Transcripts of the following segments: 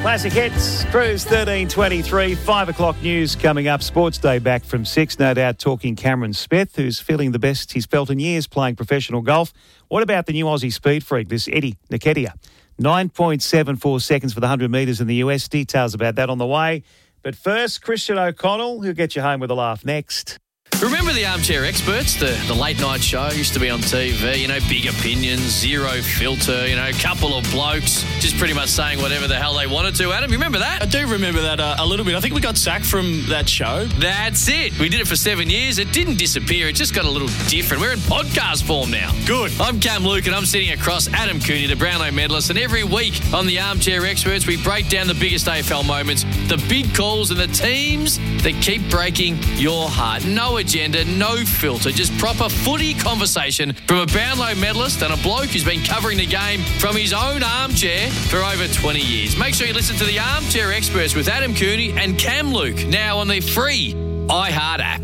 Classic Hits, Cruise 1323, 5 o'clock news coming up. Sports Day back from 6, no doubt talking Cameron Smith, who's feeling the best he's felt in years playing professional golf. What about the new Aussie speed freak, this Eddie Nketiah? 9.74 seconds for the 100 metres in the US. Details about that on the way. But first, Christian O'Connell, who'll get you home with a laugh next. Remember the Armchair Experts, the late night show used to be on TV, big opinions, zero filter, a couple of blokes just pretty much saying whatever the hell they wanted to. Adam, you remember that? I do remember that a little bit. I think we got sacked from that show. That's it. We did it for 7 years. It didn't disappear. It just got a little different. We're in podcast form now. Good. I'm Cam Luke and I'm sitting across Adam Cooney, the Brownlow medalist, and every week on the Armchair Experts, we break down the biggest AFL moments, the big calls and the teams that keep breaking your heart. No agenda, no filter, just proper footy conversation from a Brownlow medalist and a bloke who's been covering the game from his own armchair for over 20 years. Make sure you listen to the Armchair Experts with Adam Cooney and Cam Luke, now on the free iHeart app.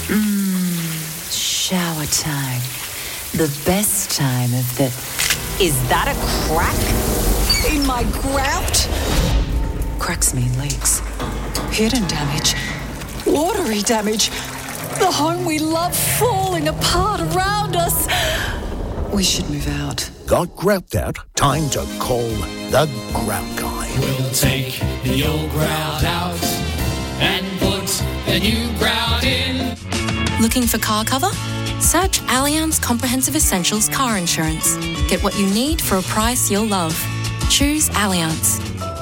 Shower time. The best time of the... Is that a crack in my grout? Cracks mean leaks. Hidden damage. Watery damage. The home we love falling apart around us. We should move out. Got grout out? Time to call the Grout Guy. We'll take the old grout out and put the new grout in. Looking for car cover? Search Allianz Comprehensive Essentials Car Insurance. Get what you need for a price you'll love. Choose Allianz.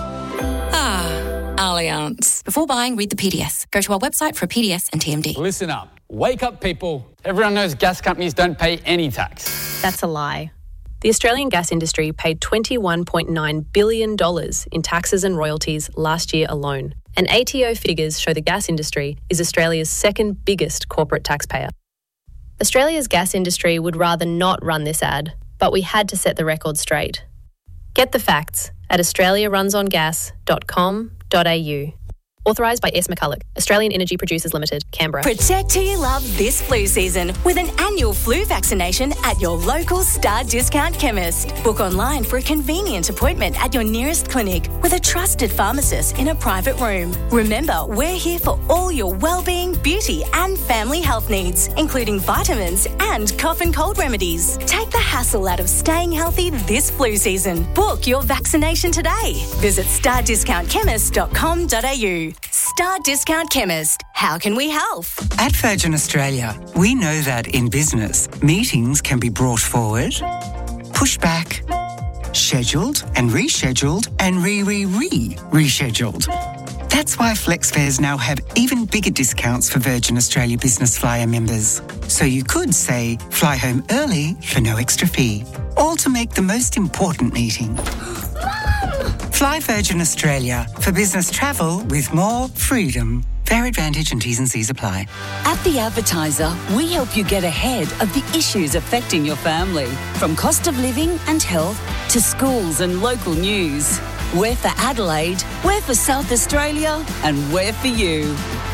Allianz. Before buying, read the PDS. Go to our website for a PDS and TMD. Listen up. Wake up, people. Everyone knows gas companies don't pay any tax. That's a lie. The Australian gas industry paid $21.9 billion in taxes and royalties last year alone. And ATO figures show the gas industry is Australia's second biggest corporate taxpayer. Australia's gas industry would rather not run this ad, but we had to set the record straight. Get the facts at australiarunsongas.com.au. Authorised by S. McCulloch, Australian Energy Producers Limited, Canberra. Protect who you love this flu season with an annual flu vaccination at your local Star Discount chemist. Book online for a convenient appointment at your nearest clinic with a trusted pharmacist in a private room. Remember, we're here for all your wellbeing, beauty and family health needs, including vitamins and cough and cold remedies. Take the hassle out of staying healthy this flu season. Book your vaccination today. Visit stardiscountchemist.com.au. Star Discount Chemist. How can we help? At Virgin Australia, we know that in business, meetings can be brought forward, pushed back, scheduled and rescheduled and rescheduled. That's why FlexFares now have even bigger discounts for Virgin Australia Business Flyer members. So you could say, fly home early for no extra fee, all to make the most important meeting. Fly Virgin Australia for business travel with more freedom. Fair advantage and T's and C's apply. At The Advertiser, we help you get ahead of the issues affecting your family. From cost of living and health to schools and local news. We're for Adelaide, we're for South Australia, and we're for you.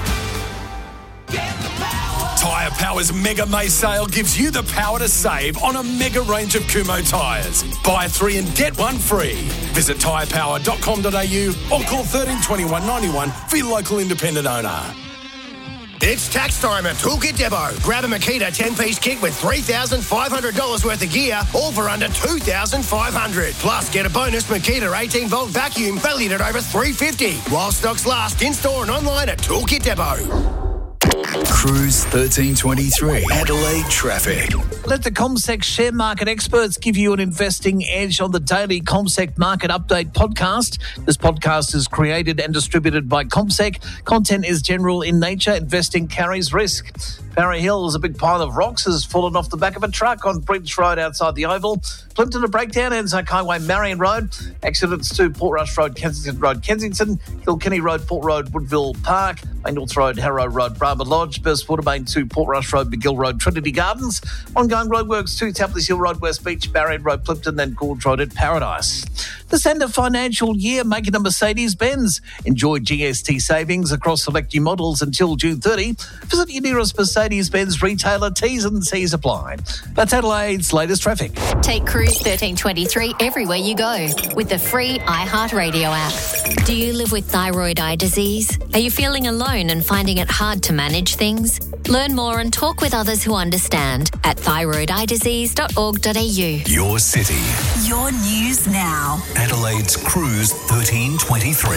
Tyre Power's Mega May sale gives you the power to save on a mega range of Kumho tyres. Buy 3 and get 1 free. Visit tyrepower.com.au or call 13 21 91 for your local independent owner. It's tax time at Toolkit Depot. Grab a Makita 10-piece kit with $3,500 worth of gear, all for under $2,500. Plus, get a bonus Makita 18-volt vacuum valued at over $350. While stocks last, in-store and online at Toolkit Depot. Cruise 1323, Adelaide traffic. Let the CommSec share market experts give you an investing edge on the daily CommSec Market Update podcast. This podcast is created and distributed by CommSec. Content is general in nature. Investing carries risk. Barry Hills, a big pile of rocks has fallen off the back of a truck on Bridge Road outside the Oval. Plimpton, a breakdown, Anzac Highway, Marion Road. Accidents to Portrush Road, Kensington, Kilkenny Road, Port Road, Woodville Park, Main North Road, Harrow Road, Brahma Lodge, Burst Watermain to Portrush Road, McGill Road, Trinity Gardens. Ongoing roadworks to Tapley's Hill Road, West Beach, Marion Road, Plimpton, then Gorge Road at Paradise. This end of financial year, making a Mercedes-Benz. Enjoy GST savings across select new models until June 30. Visit your nearest Mercedes-Benz retailer. T's and C's apply. That's Adelaide's latest traffic. Take Cruise Cruise 1323 everywhere you go with the free iHeartRadio app. Do you live with thyroid eye disease? Are you feeling alone and finding it hard to manage things? Learn more and talk with others who understand at thyroideyedisease.org.au. Your city. Your news now. Adelaide's Cruise 1323.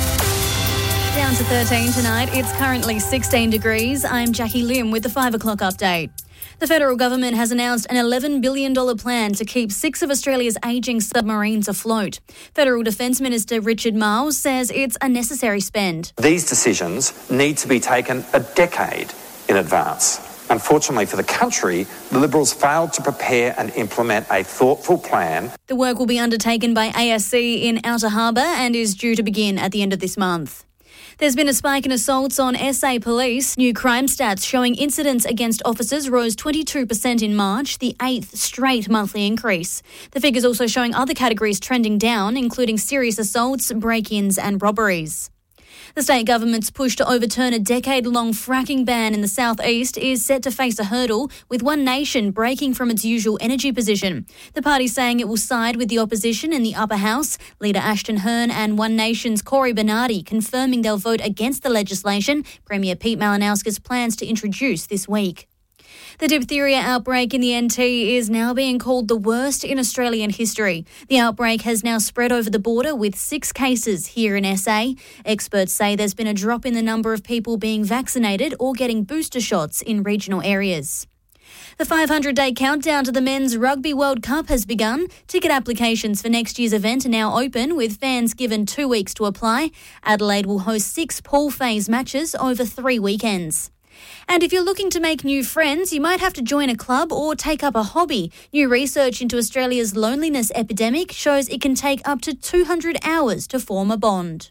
Down to 13 tonight. It's currently 16 degrees. I'm Jackie Lim with the 5 o'clock update. The federal government has announced an $11 billion plan to keep 6 of Australia's ageing submarines afloat. Federal Defence Minister Richard Marles says it's a necessary spend. These decisions need to be taken a decade in advance. Unfortunately for the country, the Liberals failed to prepare and implement a thoughtful plan. The work will be undertaken by ASC in Outer Harbour and is due to begin at the end of this month. There's been a spike in assaults on SA Police. New crime stats showing incidents against officers rose 22% in March, the 8th straight monthly increase. The figure's also showing other categories trending down, including serious assaults, break-ins and robberies. The state government's push to overturn a decade-long fracking ban in the southeast is set to face a hurdle, with One Nation breaking from its usual energy position. The party's saying it will side with the opposition in the upper house, Leader Ashton Hearn and One Nation's Cory Bernardi confirming they'll vote against the legislation Premier Pete Malinowskis plans to introduce this week. The diphtheria outbreak in the NT is now being called the worst in Australian history. The outbreak has now spread over the border with 6 cases here in SA. Experts say there's been a drop in the number of people being vaccinated or getting booster shots in regional areas. The 500-day countdown to the Men's Rugby World Cup has begun. Ticket applications for next year's event are now open, with fans given 2 weeks to apply. Adelaide will host 6 pool phase matches over 3 weekends. And if you're looking to make new friends, you might have to join a club or take up a hobby. New research into Australia's loneliness epidemic shows it can take up to 200 hours to form a bond.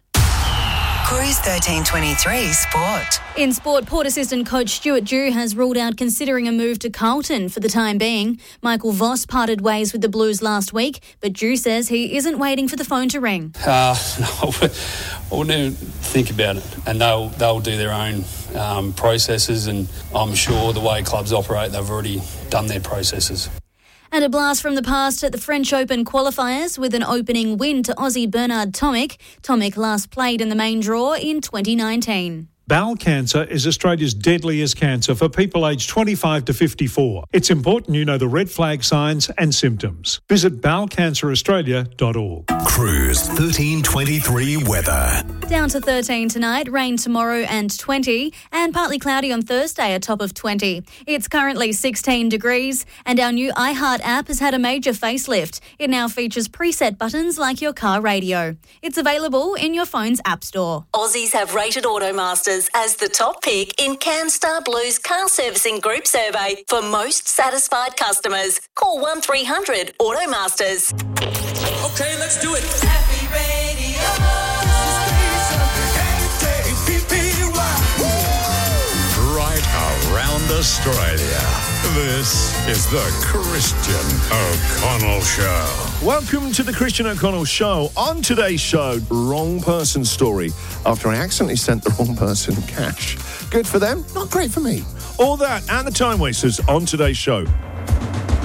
Cruise 1323 Sport. In sport, Port assistant coach Stuart Dew has ruled out considering a move to Carlton for the time being. Michael Voss parted ways with the Blues last week, but Dew says he isn't waiting for the phone to ring. No, I wouldn't even think about it, and they'll do their own processes, and I'm sure the way clubs operate, they've already done their processes. And a blast from the past at the French Open qualifiers with an opening win to Aussie Bernard Tomic. Tomic last played in the main draw in 2019. Bowel cancer is Australia's deadliest cancer for people aged 25 to 54. It's important you know the red flag signs and symptoms. Visit bowelcanceraustralia.org. Cruise 1323 weather. Down to 13 tonight, rain tomorrow and 20, and partly cloudy on Thursday, a top of 20. It's currently 16 degrees, and our new iHeart app has had a major facelift. It now features preset buttons like your car radio. It's available in your phone's app store. Aussies have rated Automasters as the top pick in CanStar Blue's car servicing group survey for most satisfied customers. Call 1300 Automasters. Okay, let's do it. Happy Radio. Right around Australia. This is the Christian O'Connell Show. Welcome to the Christian O'Connell Show. On today's show, wrong person story after I accidentally sent the wrong person cash. Good for them, not great for me. All that and the time wasters on today's show.